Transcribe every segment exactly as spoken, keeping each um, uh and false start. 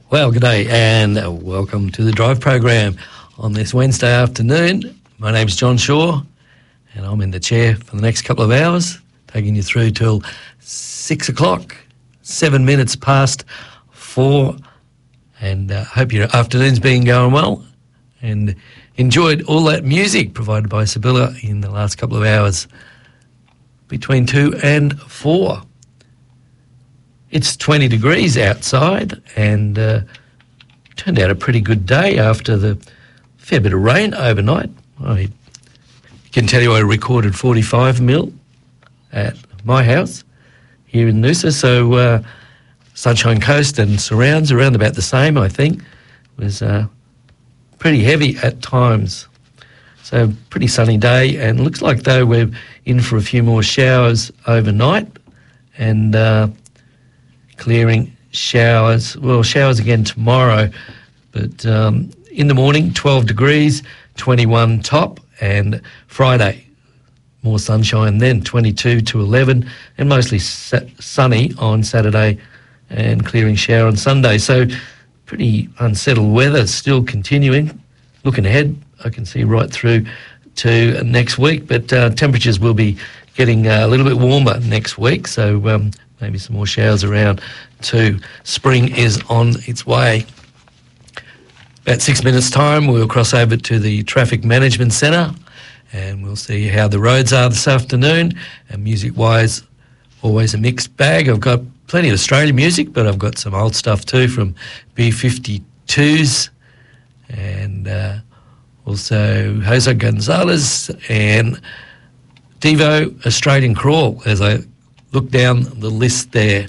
Well, good day and welcome to the Drive program on this Wednesday afternoon. My name's John Shaw and I'm in the chair for the next couple of hours, taking you through till six o'clock, seven minutes past four, and uh, hope your afternoon's been going well and enjoyed all that music provided by Sibylla in the last couple of hours between two and four. It's twenty degrees outside and uh, turned out a pretty good day after the fair bit of rain overnight. I can tell you I recorded forty-five mil at my house here in Noosa, so uh, Sunshine Coast and surrounds around about the same, I think. It was uh, pretty heavy at times. So pretty sunny day, and looks like though we're in for a few more showers overnight and uh, clearing showers. Well, showers again tomorrow, but um, in the morning, twelve degrees, twenty-one top, and Friday, more sunshine then, twenty-two to eleven, and mostly sa- sunny on Saturday and clearing shower on Sunday. So pretty unsettled weather still continuing. Looking ahead, I can see right through to next week, but uh, temperatures will be getting uh, a little bit warmer next week, so um, maybe some more showers around too. Spring is on its way. About six minutes' time, we'll cross over to the Traffic Management Centre and we'll see how the roads are this afternoon. And music-wise, always a mixed bag. I've got plenty of Australian music, but I've got some old stuff too from B fifty-twos and uh, also Jose Gonzalez and Devo Australian Crawl as I look down the list there.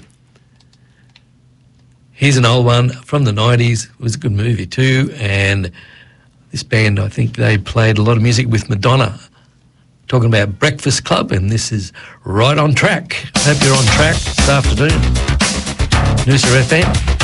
Here's an old one from the nineties. It was a good movie too, and this band, I think they played a lot of music with Madonna. Talking about Breakfast Club, and this is Right on Track. Hope you're on track this afternoon. Noosa F M.